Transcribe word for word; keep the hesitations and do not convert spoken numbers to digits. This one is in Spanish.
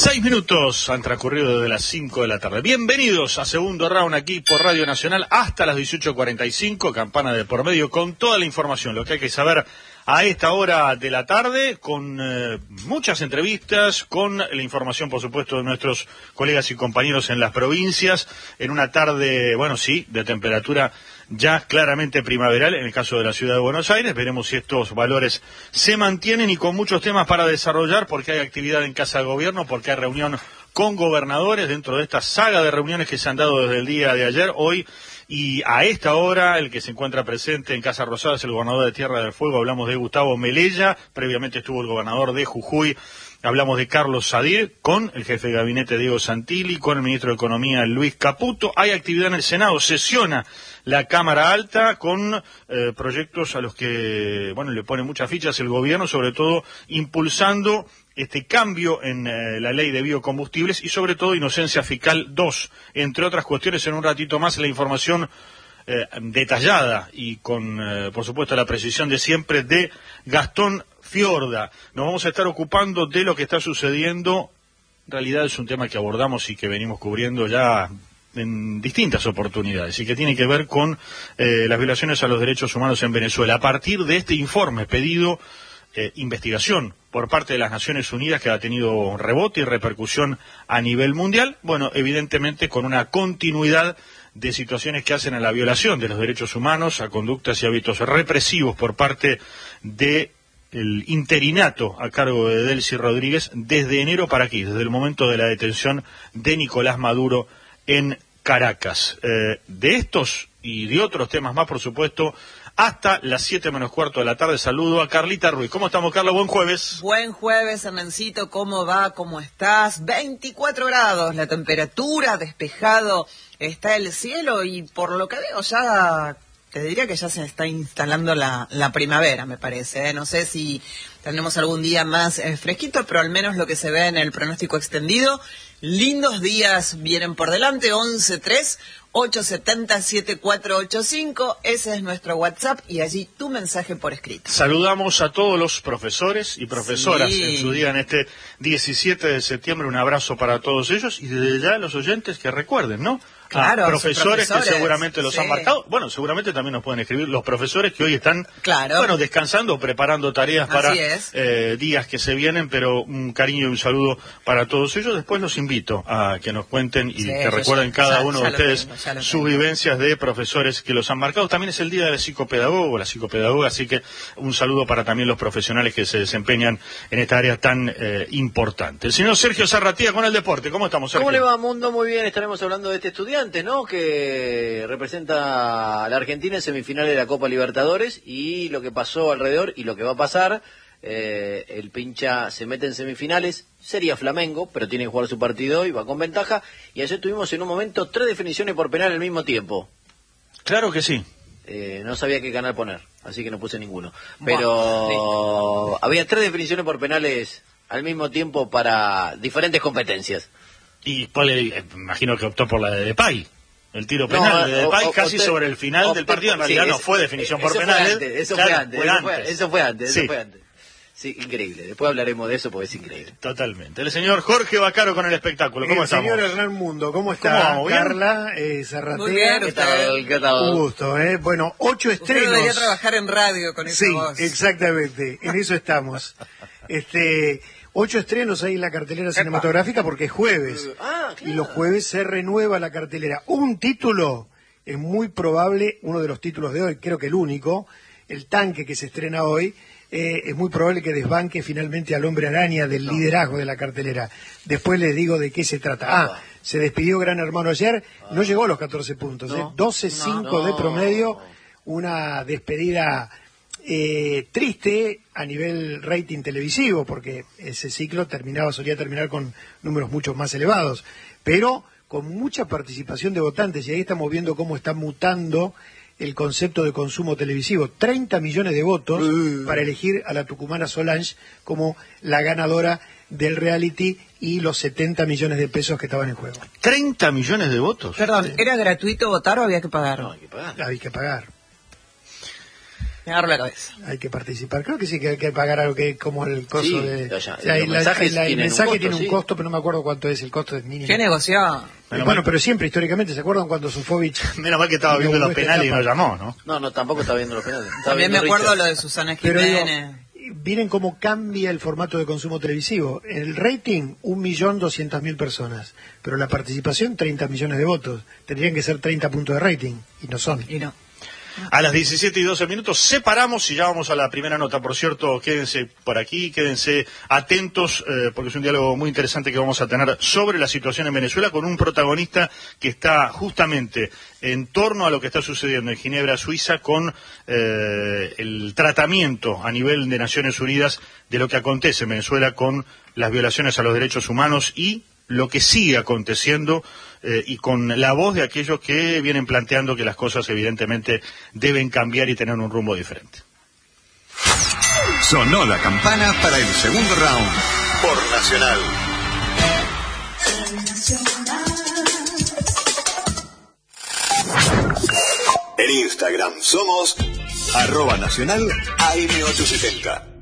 Seis minutos han transcurrido desde las cinco de la tarde. Bienvenidos a Segundo Round aquí por Radio Nacional hasta las dieciocho cuarenta y cinco, campana de por medio, con toda la información, lo que hay que saber a esta hora de la tarde, con eh, muchas entrevistas, con la información, por supuesto, de nuestros colegas y compañeros en las provincias, en una tarde, bueno, sí, de temperatura ya claramente primaveral en el caso de la ciudad de Buenos Aires. Veremos si estos valores se mantienen y con muchos temas para desarrollar, porque hay actividad en Casa de Gobierno, porque hay reunión con gobernadores dentro de esta saga de reuniones que se han dado desde el día de ayer, hoy, y a esta hora el que se encuentra presente en Casa Rosada es el gobernador de Tierra del Fuego. Hablamos de Gustavo Melella, previamente estuvo el gobernador de Jujuy. Hablamos de Carlos Sadir, con el jefe de gabinete Diego Santilli, con el ministro de Economía Luis Caputo. Hay actividad en el Senado, sesiona la Cámara Alta con eh, proyectos a los que, bueno, le pone muchas fichas el gobierno, sobre todo impulsando este cambio en eh, la ley de biocombustibles y sobre todo Inocencia Fiscal dos, entre otras cuestiones. En un ratito más la información eh, detallada y con, eh, por supuesto, la precisión de siempre de Gastón Fiorda. Nos vamos a estar ocupando de lo que está sucediendo. En realidad es un tema que abordamos y que venimos cubriendo ya en distintas oportunidades y que tiene que ver con eh, las violaciones a los derechos humanos en Venezuela. A partir de este informe pedido, eh, investigación por parte de las Naciones Unidas, que ha tenido rebote y repercusión a nivel mundial, bueno, evidentemente con una continuidad de situaciones que hacen a la violación de los derechos humanos, a conductas y hábitos represivos por parte de el interinato a cargo de Delcy Rodríguez desde enero para aquí, desde el momento de la detención de Nicolás Maduro en Caracas. Eh, de estos y de otros temas más, por supuesto, hasta las siete menos cuarto de la tarde. Saludo a Carlita Ruiz. ¿Cómo estamos, Carla? Buen jueves. Buen jueves, Hernancito. ¿Cómo va? ¿Cómo estás? veinticuatro grados la temperatura, despejado está el cielo y por lo que veo ya... Te diría que ya se está instalando la, la primavera, me parece, ¿eh? No sé si tendremos algún día más eh, fresquito, pero al menos lo que se ve en el pronóstico extendido, lindos días vienen por delante. Once tres ocho siete cero siete cuatro ocho cinco, ese es nuestro WhatsApp y allí tu mensaje por escrito. Saludamos a todos los profesores y profesoras sí. en su día, en este diecisiete de septiembre, un abrazo para todos ellos y desde ya los oyentes que recuerden, ¿no? Claro, ah, profesores, profesores que seguramente los sí. han marcado. Bueno, seguramente también nos pueden escribir los profesores que hoy están claro. bueno, descansando, preparando tareas Así para eh, días que se vienen, pero un cariño y un saludo para todos ellos. Después los invito a que nos cuenten y sí, que recuerden ya, cada ya, uno ya de ustedes tengo, sus vivencias de profesores que los han marcado. También es el día del psicopedagogo, la psicopedagoga, así que un saludo para también los profesionales que se desempeñan en esta área tan eh, importante. El señor Sergio Zarratía con el deporte. ¿Cómo estamos, Sergio? ¿Cómo le va, Mundo? Muy bien, estaremos hablando de este estudiante, ¿no? Que representa a la Argentina en semifinales de la Copa Libertadores y lo que pasó alrededor y lo que va a pasar. Eh, el pincha se mete en semifinales, sería Flamengo, pero tiene que jugar su partido y va con ventaja. Y ayer tuvimos en un momento tres definiciones por penal al mismo tiempo. Claro que sí. Eh, no sabía qué canal poner, así que no puse ninguno. Pero bueno, había tres definiciones por penales al mismo tiempo para diferentes competencias. Y pues, eh, imagino que optó por la de Depay. El tiro penal no, de Depay o, o, casi o, sobre el final o, del partido. En realidad sí, no es, fue definición por eso penales. Fue antes, eso, claro, fue antes, fue eso, antes. fue, eso fue antes. Sí. Eso fue antes. Sí, increíble. Después hablaremos de eso porque es increíble. Totalmente. El señor Jorge Bacaro con el espectáculo. ¿Cómo el estamos? El señor Hernán Mundo. ¿Cómo está? ¿Cómo vamos? Carla, eh, Zarratea. Muy bien, ¿Qué tal? ¿Qué tal? Un gusto, ¿eh? Bueno, ocho estrenos. Usted debería trabajar en radio con esa sí, voz. Sí, exactamente. En eso estamos. Este... Ocho estrenos ahí en la cartelera Epa. cinematográfica porque es jueves. Ah, claro. Y los jueves se renueva la cartelera. Un título, es muy probable, uno de los títulos de hoy, creo que el único, El Tanque, que se estrena hoy, eh, es muy probable que desbanque finalmente al Hombre Araña del no. liderazgo de la cartelera. Después les digo de qué se trata. Ah, ah se despidió Gran Hermano ayer, ah. no llegó a los catorce puntos, no. ¿eh? doce cinco no, no. de promedio, una despedida... Eh, triste a nivel rating televisivo, porque ese ciclo terminaba, solía terminar con números mucho más elevados, pero con mucha participación de votantes, y ahí estamos viendo cómo está mutando el concepto de consumo televisivo. treinta millones de votos uh. para elegir a la tucumana Solange como la ganadora del reality y los setenta millones de pesos que estaban en juego. ¿treinta millones de votos? Perdón, ¿era gratuito votar o había que pagar? No, hay que pagar. Había que pagar. Me agarro la cabeza. Hay que participar. Creo que sí que hay que pagar algo que como el costo Sí, de... ya, ya. o sea, Los la- mensajes la- el tienen un mensaje costo, tiene un sí. costo, pero no me acuerdo cuánto es. El costo es mínimo. ¿Qué negociado? Eh, Menos bueno, mal. pero siempre, históricamente, ¿se acuerdan cuando Sofovich... Menos mal que estaba viendo inauguró los esta penales y no etapa? llamó, ¿no? No, no, tampoco está viendo los penales. Está También me viendo acuerdo Richard. lo de Susana Pero digo, Jiménez. miren cómo cambia el formato de consumo televisivo. El rating, un millón doscientas mil personas. Pero la participación, treinta millones de votos. Tendrían que ser treinta puntos de rating. Y no son. Y no. A las diecisiete y doce minutos separamos y ya vamos a la primera nota. Por cierto, quédense por aquí, quédense atentos, eh, porque es un diálogo muy interesante que vamos a tener sobre la situación en Venezuela con un protagonista que está justamente en torno a lo que está sucediendo en Ginebra, Suiza, con eh, el tratamiento a nivel de Naciones Unidas de lo que acontece en Venezuela con las violaciones a los derechos humanos y lo que sigue aconteciendo eh, y con la voz de aquellos que vienen planteando que las cosas evidentemente deben cambiar y tener un rumbo diferente. Sonó la campana para el segundo round por Nacional. En Instagram somos arroba nacional A M ochocientos setenta.